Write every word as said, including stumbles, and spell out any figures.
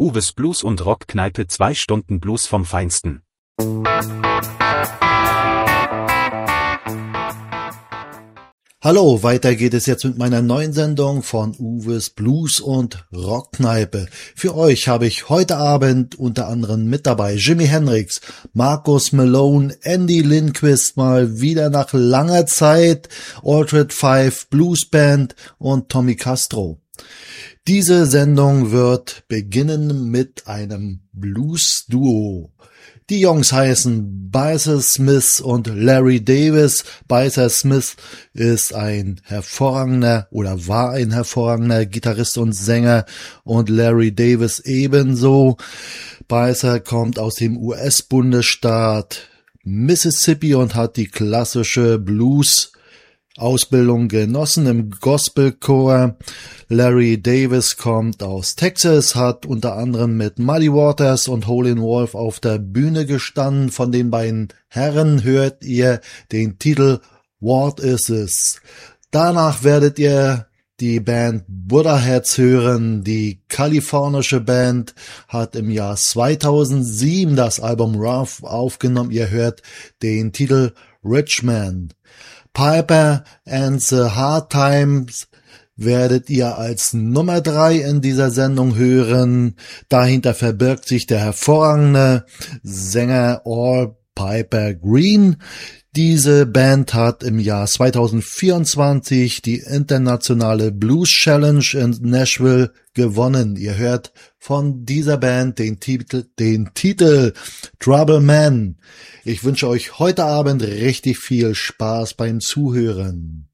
Uwes Blues und Rockkneipe, zwei Stunden Blues vom Feinsten. Hallo, weiter geht es jetzt mit meiner neuen Sendung von Uwes Blues und Rockkneipe. Für euch habe ich heute Abend unter anderem mit dabei Jimi Hendrix, Marcus Malone, Andy Lindquist mal wieder nach langer Zeit, Altered Five Blues Band und Tommy Castro. Diese Sendung wird beginnen mit einem Blues-Duo. Die Jungs heißen Baser Smith und Larry Davis. Baser Smith ist ein hervorragender oder war ein hervorragender Gitarrist und Sänger und Larry Davis ebenso. Baser kommt aus dem U S-Bundesstaat Mississippi und hat die klassische Blues Ausbildung genossen im Gospelchor. Larry Davis kommt aus Texas, hat unter anderem mit Muddy Waters und Howlin' Wolf auf der Bühne gestanden. Von den beiden Herren hört ihr den Titel What Is This? Danach werdet ihr die Band Buddhaheads hören. Die kalifornische Band hat im Jahr zweitausendsieben das Album Rough aufgenommen. Ihr hört den Titel Rich Man. Piper and the Hard Times werdet ihr als Nummer drei in dieser Sendung hören. Dahinter verbirgt sich der hervorragende Sänger Al Piper Green. Diese Band hat im Jahr zweitausendvierundzwanzig die internationale Blues Challenge in Nashville gewonnen. Ihr hört von dieser Band den Titel, den Titel Trouble Man. Ich wünsche euch heute Abend richtig viel Spaß beim Zuhören.